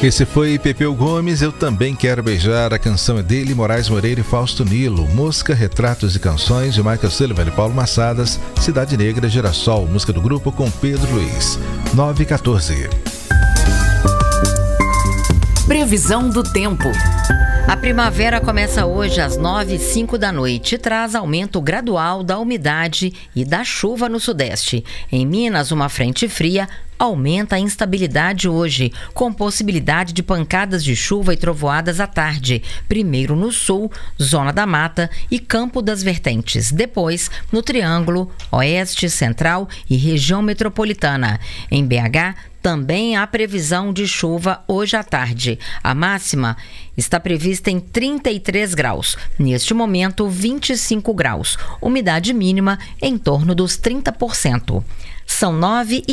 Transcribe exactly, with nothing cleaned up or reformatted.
Esse foi Pepeu Gomes, Eu Também Quero Beijar. A canção é dele, Moraes Moreira e Fausto Nilo. Música, Retratos e Canções, de Michael Sullivan e Paulo Massadas. Cidade Negra, Girassol. Música do grupo com Pedro Luiz. nove e quatorze. Previsão do tempo. A primavera começa hoje às nove e cinco da noite e traz aumento gradual da umidade e da chuva no sudeste. Em Minas, uma frente fria aumenta a instabilidade hoje, com possibilidade de pancadas de chuva e trovoadas à tarde, primeiro no sul, Zona da Mata e Campo das Vertentes, depois no Triângulo, Oeste, Central e Região Metropolitana. Em B H, também há previsão de chuva hoje à tarde. A máxima está prevista em trinta e três graus. Neste momento, vinte e cinco graus. Umidade mínima em torno dos trinta por cento. São nove e